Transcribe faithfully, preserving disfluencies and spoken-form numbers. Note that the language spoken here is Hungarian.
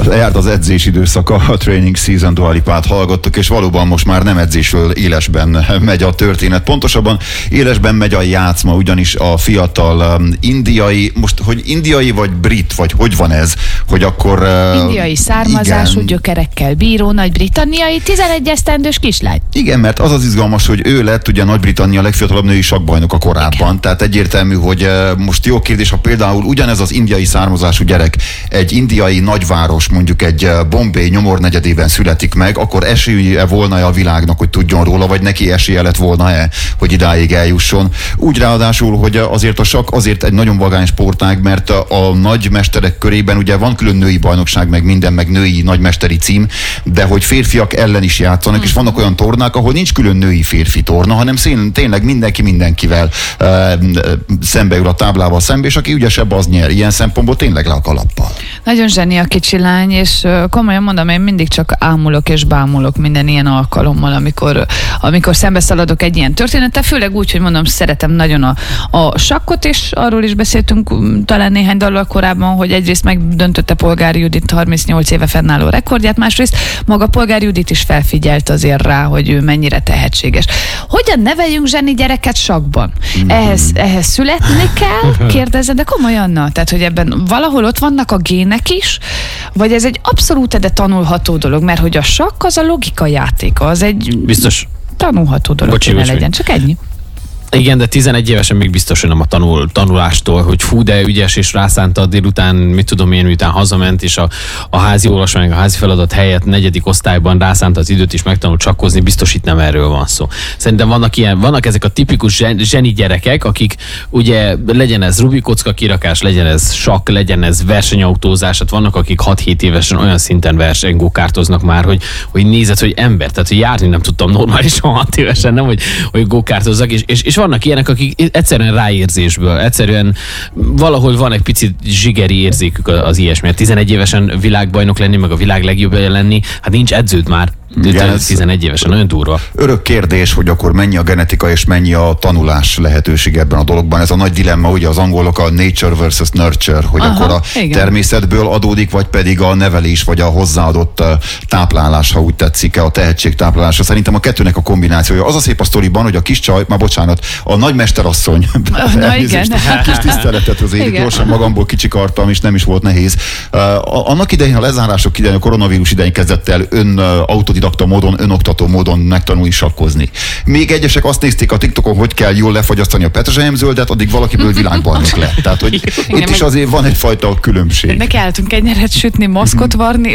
Lejárt az edzés időszaka, a Training Season, Dua Lipát hallgattuk, és valóban most már nem edzésről, élesben megy a történet. Pontosabban élesben megy a játszma, ugyanis a fiatal um, indiai, most, hogy indiai vagy brit, vagy hogy van ez, hogy akkor... Uh, indiai származású igen. gyökerekkel bíró nagy-britanniai tizenegy esztendős kislány. Igen, mert az az izgalmas, hogy ő lett ugye Nagy-Britannia legfiatalabb női sakkbajnoka korábban. Igen. Tehát egyértelmű, hogy uh, most jó kérdés, ha például ugyanez az indiai származású gyerek egy indiai nagyváros, mondjuk egy Bombay nyomornegyedében születik meg, akkor esélye volna-e a világnak, hogy tudjon róla, vagy neki esélye lett volna-e, hogy idáig eljusson. Úgy ráadásul, hogy azért a sakk azért egy nagyon vagány sportág, mert a, a nagymesterek körében ugye van külön női bajnokság, meg minden, meg női nagymesteri cím, de hogy férfiak ellen is játszanak, mm. és vannak olyan tornák, ahol nincs külön női férfi torna, hanem szén, tényleg mindenki mindenkivel e, e, szembeül a táblával szembe, és aki ügyesebb, az nyer. Ilyen szempontból tényleg le a kalappal. Nagyon zseni a kicsi lány, és komolyan mondom, én mindig csak ámulok és bámulok minden ilyen alkalommal, amikor, amikor szembeszaladok egy ilyen történettel, főleg úgy, hogy mondom, szeretem nagyon a, a sakkot, és arról is beszéltünk talán néhány dallal korábban, hogy egyrészt megdöntötte Polgári Judit harmincnyolc éve fennálló rekordját, másrészt maga Polgári Judit is felfigyelt azért rá, hogy ő mennyire tehetséges. Hogyan neveljünk zseni gyereket sakkban? Mm-hmm. Ehhez, ehhez születni kell? Kérdezed, de komolyan, na, tehát, hogy ebben valahol ott vannak a gének is, vagy ez egy abszolút de tanulható dolog, mert hogy a sakk az a logika játéka, az egy biztos tanulható dolog, Bocsi, hogy ne legyen, csak ennyi. Igen, de tizenegy évesen még biztos, hogy nem a tanul, tanulástól, hogy fú, de ügyes, és rászánta délután, mit tudom én, miután hazament, és a, a házi olvasmány, a házi feladat helyett negyedik osztályban rászánta az időt, és megtanult csakkozni, biztos itt nem erről van szó. Szerintem vannak ilyen, vannak ezek a tipikus zsen, zseni gyerekek, akik ugye legyen ez Rubik kocka kirakás, legyen ez sakk, legyen ez versenyautózás, hát vannak, akik hat-hét évesen olyan szinten versenygókártoznak már, hogy, hogy nézed, hogy ember, tehát hogy járni nem tudtam normálisan hat évesen, nem, hogy, hogy gókártozzak, és, és, és vannak ilyenek, akik egyszerűen ráérzésből, egyszerűen valahol van egy picit zsigeri érzékük az ilyesmi. tizenegy évesen világbajnok lenni, meg a világ legjobbja lenni, hát nincs edződ már. Igen, tizenegy évesen, nagyon durva. Örök kérdés, hogy akkor mennyi a genetika és mennyi a tanulás lehetőség ebben a dologban. Ez a nagy dilemma, ugye az angolok a nature versus nurture, hogy aha, akkor a igen. természetből adódik, vagy pedig a nevelés, vagy a hozzáadott táplálás, ha úgy tetszik, a tehetség táplálása. Szerintem a kettőnek a kombinációja. Az a szép a sztoriban, hogy a kis csaj, már bocsánat, a nagymesterasszony, na, igen. kis tiszteletet azért, gyorsan magamból kicsikartam, és nem is volt nehéz. Uh, annak idején, a lezárások idején, a koronavírus idején kezdett el ön uh, autodidakta módon, önoktató módon megtanulni sakkozni. Még egyesek azt nézték a TikTokon, hogy kell jól lefagyasztani a petrezselyemzöldet, addig valakiből világbajnok lett. Tehát, hogy igen, itt is azért van egyfajta különbség. Neki álltunk kenyeret sütni, maszkot varni,